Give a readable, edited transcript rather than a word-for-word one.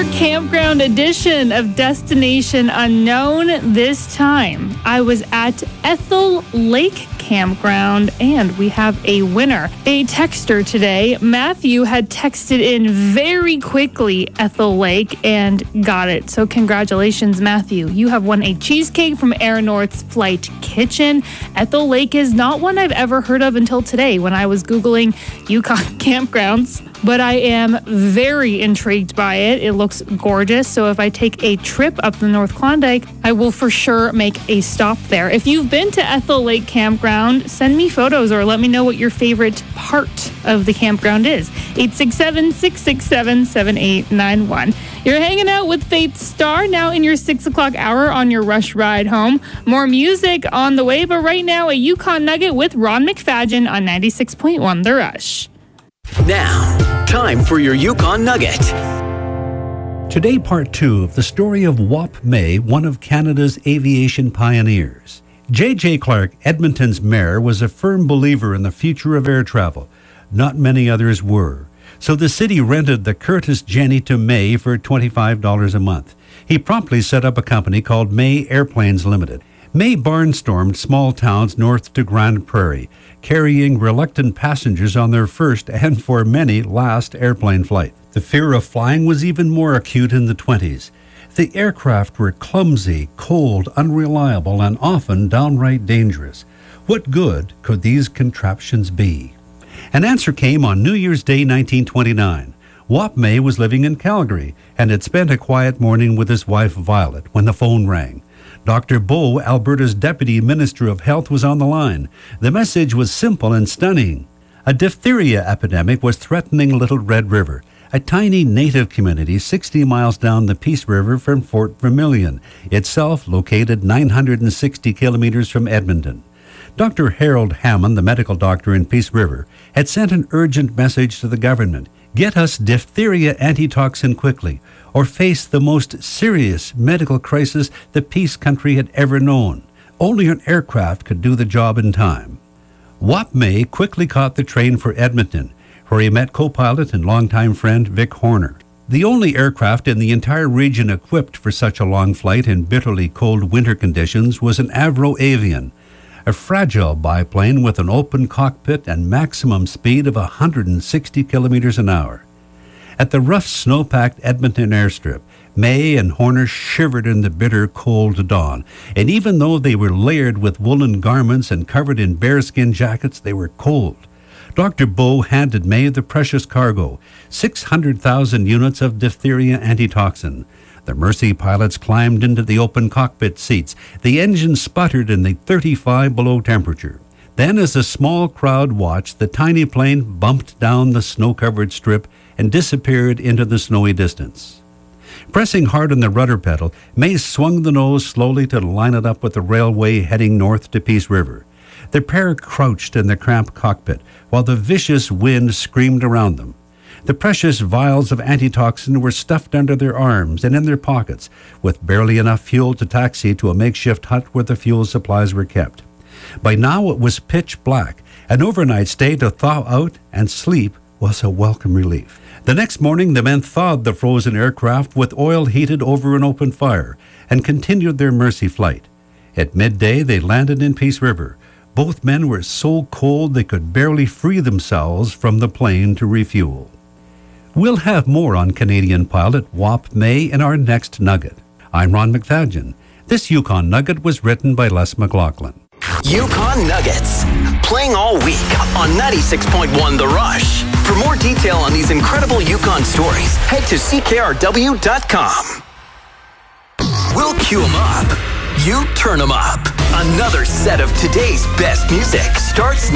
campground edition of Destination Unknown. This time, I was at Ethel Lake Campground, and we have a winner. A texter today, Matthew, had texted in very quickly Ethel Lake and got it. So congratulations, Matthew. You have won a cheesecake from Air North's Flight Kitchen. Ethel Lake is not one I've ever heard of until today when I was Googling Yukon campgrounds. But I am very intrigued by it. It looks gorgeous. So if I take a trip up the North Klondike, I will for sure make a stop there. If you've been to Ethel Lake Campground, send me photos or let me know what your favorite part of the campground is. 867-667-7891. You're hanging out with Faith Star now in your 6 o'clock hour on your rush ride home. More music on the way, but right now a Yukon Nugget with Ron McFadgen on 96.1 The Rush. Now, time for your Yukon Nugget. Today, part 2 of the story of Wap May, one of Canada's aviation pioneers. J.J. Clark, Edmonton's mayor, was a firm believer in the future of air travel. Not many others were. So the city rented the Curtis Jenny to May for $25 a month. He promptly set up a company called May Airplanes Limited. May barnstormed small towns north to Grande Prairie, carrying reluctant passengers on their first and, for many, last airplane flight. The fear of flying was even more acute in the 20s. The aircraft were clumsy, cold, unreliable, and often downright dangerous. What good could these contraptions be? An answer came on New Year's Day 1929. Wap May was living in Calgary and had spent a quiet morning with his wife Violet when the phone rang. Dr. Bowe, Alberta's Deputy Minister of Health, was on the line. The message was simple and stunning. A diphtheria epidemic was threatening Little Red River, a tiny native community 60 miles down the Peace River from Fort Vermilion, itself located 960 kilometers from Edmonton. Dr. Harold Hammond, the medical doctor in Peace River, had sent an urgent message to the government. Get us diphtheria antitoxin quickly, or face the most serious medical crisis the Peace Country had ever known. Only an aircraft could do the job in time. Wap May quickly caught the train for Edmonton, where he met co-pilot and longtime friend Vic Horner. The only aircraft in the entire region equipped for such a long flight in bitterly cold winter conditions was an Avro Avian, a fragile biplane with an open cockpit and maximum speed of 160 kilometers an hour. At the rough, snow-packed Edmonton airstrip, May and Horner shivered in the bitter, cold dawn, and even though they were layered with woolen garments and covered in bearskin jackets, they were cold. Dr. Bowe handed May the precious cargo, 600,000 units of diphtheria antitoxin. The Mercy pilots climbed into the open cockpit seats. The engine sputtered in the 35 below temperature. Then, as a small crowd watched, the tiny plane bumped down the snow-covered strip and disappeared into the snowy distance. Pressing hard on the rudder pedal, May swung the nose slowly to line it up with the railway heading north to Peace River. The pair crouched in the cramped cockpit while the vicious wind screamed around them. The precious vials of antitoxin were stuffed under their arms and in their pockets, with barely enough fuel to taxi to a makeshift hut where the fuel supplies were kept. By now it was pitch black. An overnight stay to thaw out and sleep was a welcome relief. The next morning the men thawed the frozen aircraft with oil heated over an open fire and continued their Mercy flight. At midday they landed in Peace River. Both men were so cold they could barely free themselves from the plane to refuel. We'll have more on Canadian pilot Wap May in our next Nugget. I'm Ron McFadgen. This Yukon Nugget was written by Les McLaughlin. Yukon Nuggets, playing all week on 96.1 The Rush. For more detail on these incredible Yukon stories, head to ckrw.com. We'll cue them up. You turn them up. Another set of today's best music starts